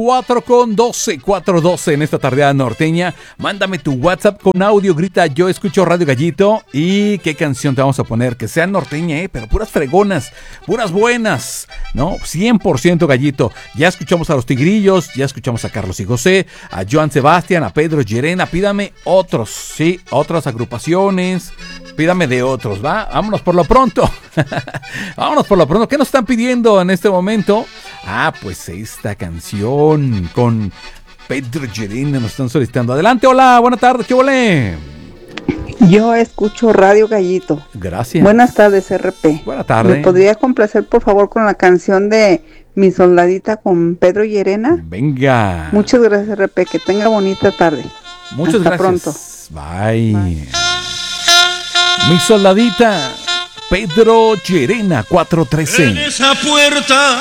4:12 en esta tardeada norteña. Mándame tu WhatsApp con audio, grita yo escucho Radio Gallito. ¿Y qué canción te vamos a poner? Que sea norteña, pero puras fregonas, puras buenas, ¿no? 100% Gallito. Ya escuchamos a los Tigrillos, ya escuchamos a Carlos y José, a Joan Sebastián, a Pedro Llerena. Pídame otros, sí, otras agrupaciones. Pídame de otros, ¿va? Vámonos por lo pronto. Vámonos por lo pronto. ¿Qué nos están pidiendo en este momento? Pues esta canción con Pedro Llerena nos están solicitando. Adelante, hola, buenas tardes, ¿qué volé? Yo escucho Radio Gallito. Gracias. Buenas tardes, RP. Buenas tardes. ¿Me podría complacer, por favor, con la canción de Mi Soldadita con Pedro Llerena? Venga. Muchas gracias, RP. Que tenga bonita tarde. Muchas Hasta gracias. Pronto. Bye. Mi Soldadita, Pedro Llerena, 413. En esa puerta